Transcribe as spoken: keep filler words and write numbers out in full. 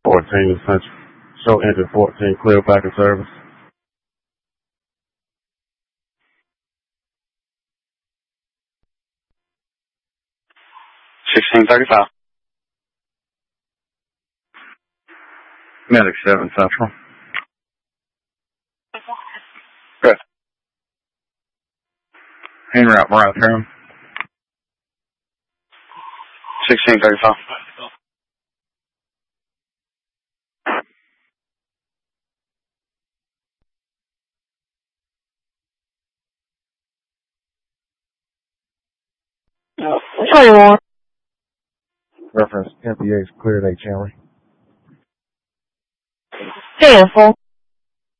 fourteen Central. Show engine fourteen, clear back in service. sixteen thirty-five. Medic seven Central. Good. En route, Mariah Perham. sixteen thirty-five. twenty-one. Reference M P H cleared H Henry. ten four.